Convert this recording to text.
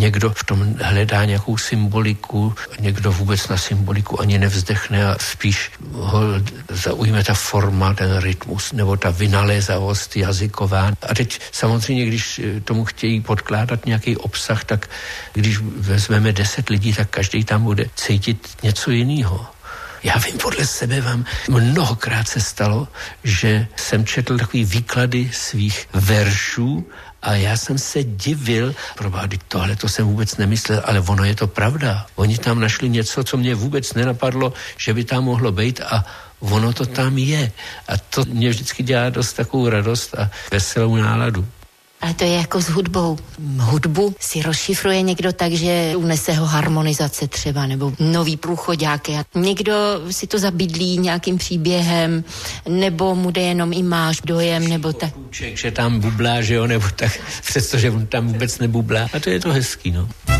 někdo v tom hledá nějakou symboliku, někdo vůbec na symboliku ani nevzdechne a spíš ho zaujme ta forma, ten rytmus nebo ta vynalézavost jazyková. A teď samozřejmě, když tomu chtějí podkládat nějaký obsah, tak když vezmeme 10 lidí, tak každý tam bude cítit něco jiného. Já vím, podle sebe vám mnohokrát se stalo, že jsem četl takový výklady svých veršů a já jsem se divil, probády, tohle to jsem vůbec nemyslel, ale ono je to pravda. Oni tam našli něco, co mě vůbec nenapadlo, že by tam mohlo být a ono to tam je. A to mě vždycky dělá dost takovou radost a veselou náladu. Ale to je jako s hudbou. Hudbu si rozšifruje někdo tak, že unese ho harmonizace třeba, nebo nový průchoďáky. A někdo si to zabydlí nějakým příběhem, nebo mu jde jenom i máš dojem, nebo tak. Že tam bublá, že jo, nebo tak, přestože on tam vůbec nebublá. A to je to hezký, no.